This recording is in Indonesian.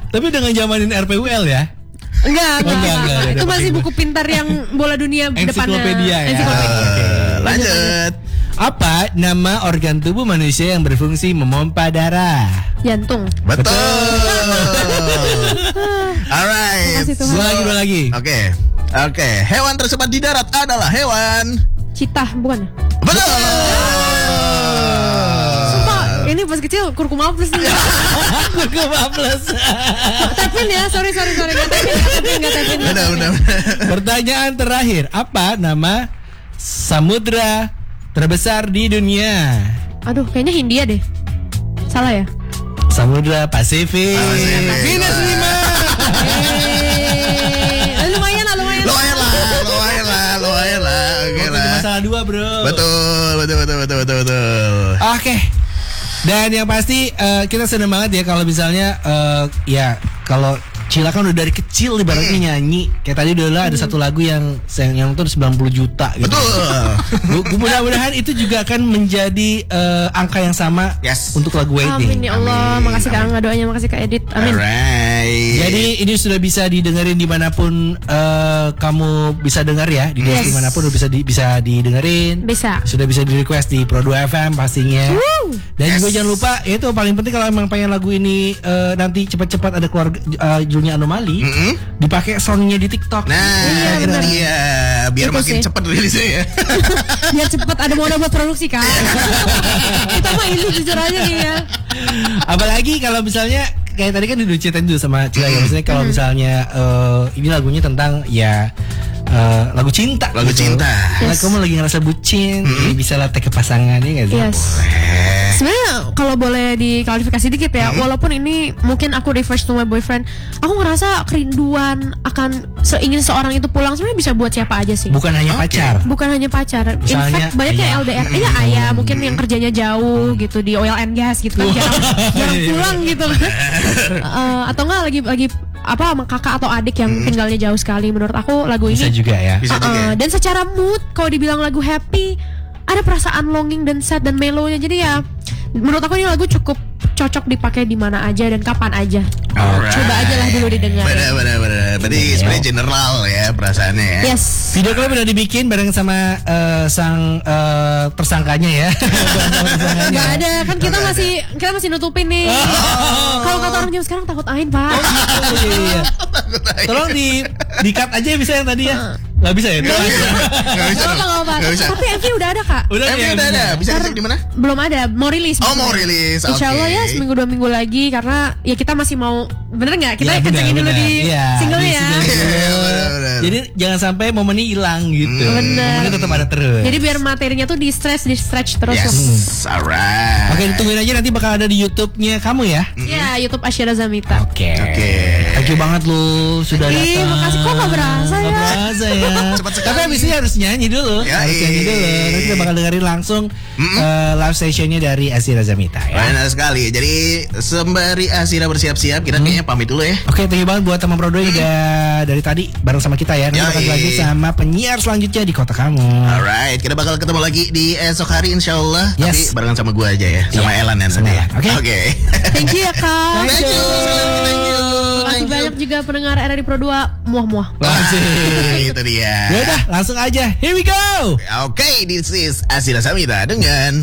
Tapi udah ngejamanin RPUL ya? Enggak. Itu masih pakai buku pintar yang bola dunia depannya. Ensiklopedia ya. Lanjut. Apa nama organ tubuh manusia yang berfungsi memompa darah? Jantung. Betul. Alright. Dua lagi. Oke. Hewan tercepat di darat adalah hewan Citah, bukan? Betul. Sumpah, ini pas kecil kurkuma plus nih. Kurkuma plus. Tepin ya, sorry. Gak tepin. Benar. Pertanyaan terakhir, apa nama samudra terbesar di dunia? Aduh, kayaknya Hindia deh. Salah ya? Samudra Pasifik. Minus 5. Lumayan lah. Oke lah. Masalah 2 bro. Betul. Oke. Dan yang pasti kita senang banget ya kalau misalnya ya kalau Cila kan udah dari kecil ibaratnya nyanyi. Kayak tadi udah ada satu lagu yang nonton 90 juta gitu. Betul. Mudah-mudahan itu juga akan menjadi angka yang sama untuk lagu Waiting. Amin ya Allah. Makasih Kak Angga doanya, makasih Kak Edit. Amin. Alright. Jadi ini sudah bisa didengerin dimanapun kamu bisa dengar ya. Di dimanapun bisa didengerin. Bisa. Sudah bisa di request di Pro 2 FM pastinya. Dan juga jangan lupa itu paling penting kalau emang pengen lagu ini nanti cepat-cepat ada keluar judulnya Anomali, dipakai soundnya di TikTok. Nah, itu dia. Biar itu makin sih. cepat rilisnya ya. Biar cepat ada modal buat produksi kan. Kita mah ini jujur aja nih ya. Apalagi kalau misalnya kayak tadi kan udah ceritain dulu sama Cila ya, maksudnya kalau misalnya ini lagunya tentang ya lagu cinta. Lagu cinta. Nah, kamu lagi ngerasa bucin, jadi bisa latih ke pasangannya nggak sih? Yes. Sebenarnya kalau boleh diklarifikasi dikit ya, walaupun ini mungkin aku refresh to my boyfriend, aku ngerasa kerinduan akan ingin seorang itu pulang sebenarnya bisa buat siapa aja sih. Bukan hanya pacar. Bukan hanya pacar. In Misalnya fact banyak yang LDR. Iya ayah mungkin yang kerjanya jauh gitu di oil and gas gitu kan jarang pulang gitu. Atau enggak lagi apa sama kakak atau adik yang tinggalnya jauh sekali. Menurut aku lagu ini Bisa juga ya. dan secara mood kalau dibilang lagu happy ada perasaan longing dan sad dan mellow-nya. Jadi ya menurut aku ini lagu cukup cocok dipakai di mana aja dan kapan aja. Coba aja lah dulu didengar. Benar. Tadi sebenarnya general ya perasaannya ya. Yes. Video klip udah dibikin bareng sama sang tersangkanya ya. Gak ada kan kita masih nutupin nih. Kalau kata orang zaman sekarang takut ain pak. Iya. Tolong di cut aja bisa yang tadi ya. Gak bisa ya? Gak bisa. Tapi MV udah ada kak. Udah ada. Bisa dicek di mana? Belum ada. Mau rilis. Mau rilis. Insya Allah ya seminggu 2 minggu lagi karena ya kita masih mau bener nggak kita kencengin dulu di singlenya ya. Jadi jangan sampai momennya hilang gitu. Momennya tetap ada terus. Jadi biar materinya tuh di stretch terus. Yes, alright. Oke, ditungguin aja nanti bakal ada di YouTube-nya kamu ya. Ya YouTube Asyira Zamita. Oke. Thank you banget lu sudah datang. Makasih kok nggak berasa ya. Nggak berasa ya. Tapi abis ini harus nyanyi dulu. Nanti kita bakal dengerin langsung live sessionnya dari Asyira Zamita ya. Benar sekali. Jadi sembari Asyira bersiap-siap, kita kayaknya pamit dulu ya. Oke, thank you banget buat teman Pro 2 juga dari tadi bareng sama kita ya. Nanti bakal lagi sama penyiar selanjutnya di kota kamu. Alright, kita bakal ketemu lagi di esok hari insyaallah. Yes. Tapi barengan sama gue aja ya, sama Elan dan sama Elan. Oke. Thank you ya kak. Thank you. Makasih banyak juga pendengar RRI Pro 2 muah-muah. Itu dia. Ya udah, langsung aja. Here we go. Oke, this is Asyira Zamita dengan